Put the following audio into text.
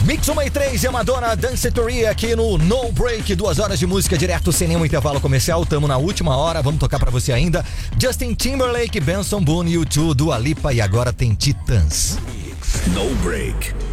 Mix 1 e 3 e a Madonna Danceteria aqui no No Break. 2 horas de música direto sem nenhum intervalo comercial. Tamo na última hora, vamos tocar pra você ainda. Justin Timberlake, Benson Boone, U2, Dua Lipa e agora tem Titãs. No Break.